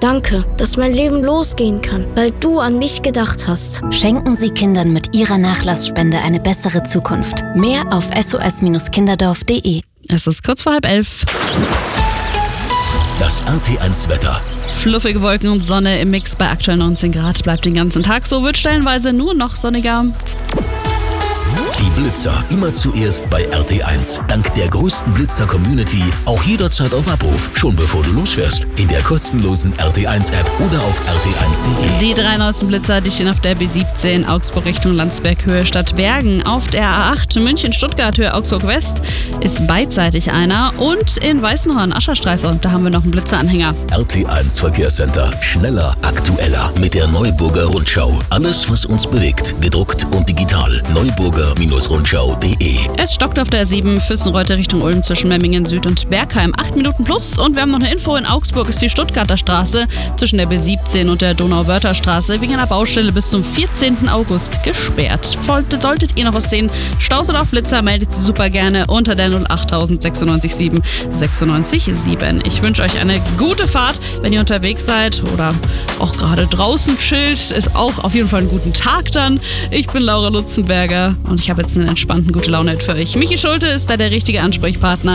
Danke, dass mein Leben losgehen kann, weil du an mich gedacht hast. Schenken Sie Kindern mit Ihrer Nachlassspende eine bessere Zukunft. Mehr auf sos-kinderdorf.de. Es ist kurz vor 10:30. Das RT1 Wetter. Fluffige Wolken und Sonne im Mix bei aktuell 19 Grad. Bleibt den ganzen Tag so, wird stellenweise nur noch sonniger. Die Blitzer immer zuerst bei RT1. Dank der größten Blitzer-Community auch jederzeit auf Abruf. Schon bevor du losfährst. In der kostenlosen RT1-App oder auf rt1.de. Die 3 neuesten Blitzer, die stehen auf der B17 Augsburg Richtung Landsberg Höhe Stadt Bergen. Auf der A8 München Stuttgart Höhe Augsburg West ist beidseitig einer. Und in Weißenhorn Ascherstraße, da haben wir noch einen Blitzeranhänger. RT1 Verkehrscenter. Schneller, aktueller mit der Neuburger Rundschau. Alles, was uns bewegt. Gedruckt und digital. Neuburger-Rundschau.de. Es stockt auf der 7 Füssenreuth Richtung Ulm zwischen Memmingen Süd und Bergheim. 8 Minuten plus. Und wir haben noch eine Info. In Augsburg ist die Stuttgarter Straße zwischen der B17 und der Donauwörther-Straße wegen einer Baustelle bis zum 14. August gesperrt. Solltet ihr noch was sehen, Staus oder auch Blitzer, meldet sie super gerne unter der 08000 967 967. Ich wünsche euch eine gute Fahrt, wenn ihr unterwegs seid oder auch gerade draußen chillt. Auch auf jeden Fall einen guten Tag dann. Ich bin Laura Lutzenberger und ich habe jetzt einen entspannten Gute-Laune-Hit für euch. Michi Schulte ist da der richtige Ansprechpartner.